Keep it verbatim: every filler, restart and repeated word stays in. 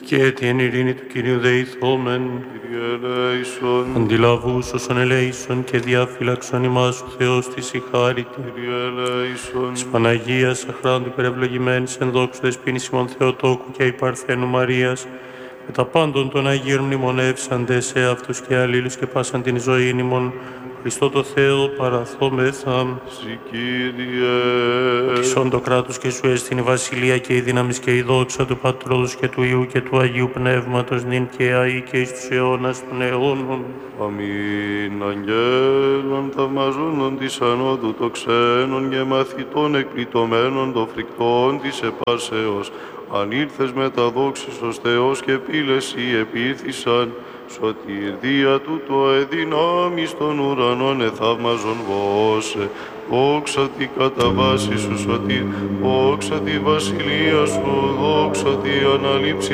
Και την ειρήνη του Κυρίου δεηθόμεν, Κύριε ελέησον, αντιλαβούς όσων ελέησον και διαφύλαξον ημάς ο Θεός της η χάρητη. Κύριε ελέησον, Της Παναγίας αχράντου περιευλογημένης εν δόξου δεσποίνης ημών Θεοτόκου και η Παρθένου Μαρίας, με τα πάντων των Αγίων μνημονεύσαντες σε αυτούς και αλλήλους και πάσαν την ζωή ημών, Χριστό το Θεό παραθόμεθα. Συ Κύριε, Τισόν το κράτος και σου έστειν η βασιλεία και η δύναμις και η δόξα του Πατρός και του Υιού και του Αγίου Πνεύματος νυν και αεί και εις τους αιώνας των αιώνων. αμήν. Αγγέλων θαυμαζούντων της ανώδου το ξένων και μαθητών εκπλητωμένων το φρικτών της επάσεως, αν ήρθες με τα δόξης ως Θεός και πύλες οι επήρθησαν, σωτηρδία τούτο εδυνάμεις των ουρανών εθαύμαζον βόσε. Δόξα τη κατά βάση σου σωτήρ, δόξα τη βασιλεία σου, δόξα τη αναλήψη